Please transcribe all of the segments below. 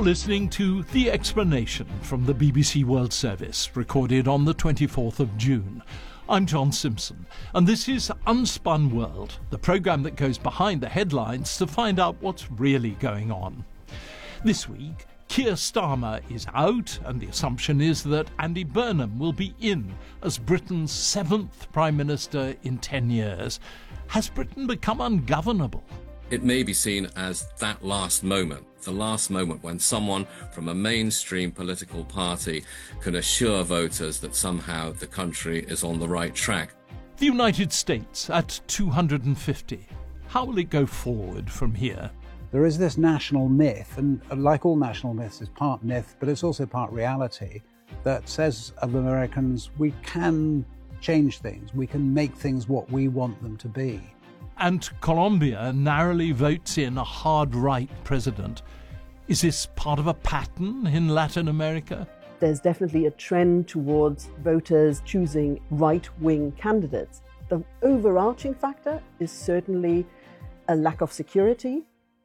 listening to The Explanation from the BBC World Service, recorded on the 24th of June. I'm John Simpson, and this is Unspun World, the programme that goes behind the headlines to find out what's really going on. This week, Keir Starmer is out, and the assumption is that Andy Burnham will be in as Britain's 7th Prime Minister in 10 years. Has Britain become ungovernable? It may be seen as that last moment, the last moment when someone from a mainstream political party can assure voters that somehow the country is on the right track. The United States at 250. How will it go forward from here? There is this national myth, and like all national myths, it's part myth, but it's also part reality, that says of Americans, we can change things, we can make things what we want them to be. And Colombia narrowly votes in a hard-right president. Is this part of a pattern in Latin America? There's definitely a trend towards voters choosing right-wing candidates. The overarching factor is certainly a lack of security.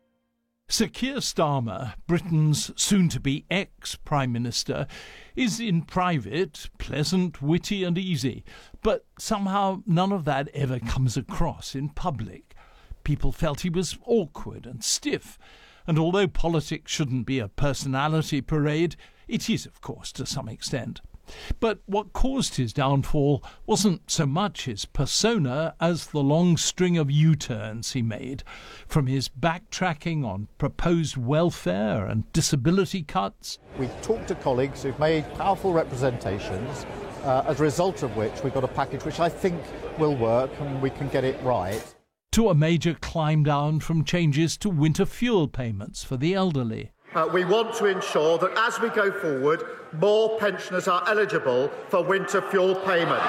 Sir Keir Starmer, Britain's soon-to-be ex-Prime Minister, is in private pleasant, witty and easy, but somehow none of that ever comes across in public. People felt he was awkward and stiff, and although politics shouldn't be a personality parade, it is, of course, to some extent. But what caused his downfall wasn't so much his persona as the long string of U-turns he made, from his backtracking on proposed welfare and disability cuts. We talked to colleagues who've made powerful representations, as a result of which we've got a package which I think will work and we can get it right. To a major climb down from changes to winter fuel payments for the elderly. We want to ensure that as we go forward, more pensioners are eligible for winter fuel payments.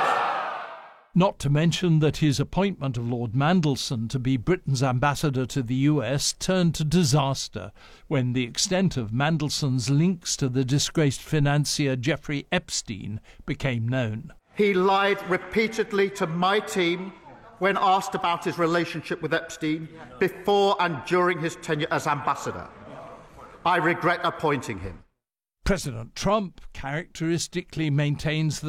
Not to mention that his appointment of Lord Mandelson to be Britain's ambassador to the US turned to disaster when the extent of Mandelson's links to the disgraced financier Jeffrey Epstein became known. He lied repeatedly to my team when asked about his relationship with Epstein before and during his tenure as ambassador. I regret appointing him. President Trump characteristically maintains that